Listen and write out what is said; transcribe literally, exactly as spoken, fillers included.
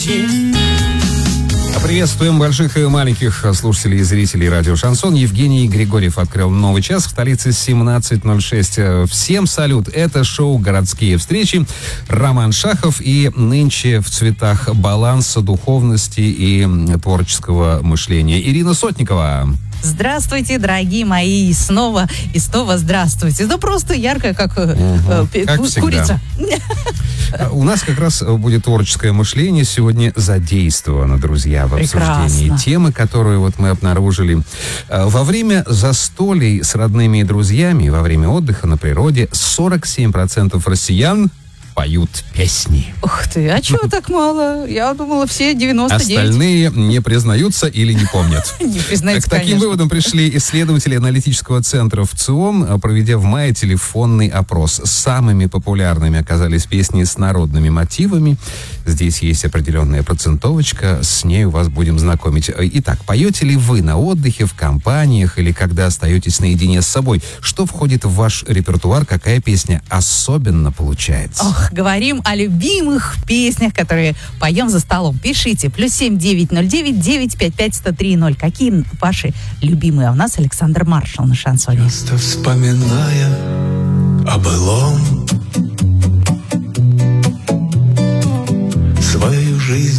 Приветствуем больших и маленьких слушателей и зрителей радио «Шансон». Евгений Григорьев открыл новый час в столице семнадцать ноль шесть. Всем салют. Это шоу «Городские встречи». Роман Шахов и нынче в цветах баланса, духовности и творческого мышления Ирина Сотникова. Здравствуйте, дорогие мои, и снова, и снова здравствуйте. Да просто яркая, как, угу, э, как ку- курица. У нас как раз будет творческое мышление сегодня задействовано, друзья, в обсуждении Прекрасно. темы, которую вот мы обнаружили. Во время застолий с родными и друзьями, во время отдыха на природе сорок семь процентов россиян поют песни. Ух ты, а чего так мало? Я думала, все девяносто девять. Остальные не признаются или не помнят. Не признаются, К таким конечно. выводам пришли исследователи аналитического центра ВЦИОМ, проведя в мае телефонный опрос. Самыми популярными оказались песни с народными мотивами. Здесь есть определенная процентовочка, с ней вас будем знакомить. Итак, поете ли вы на отдыхе, в компаниях или когда остаетесь наедине с собой? Что входит в ваш репертуар? Какая песня особенно получается? Ох, говорим о любимых песнях, которые поем за столом. Пишите. Плюс семь девять ноль девять девять пять пять сто три ноль. Какие ваши любимые? А у нас Александр Маршал на шансоне. Часто вспоминая о былом,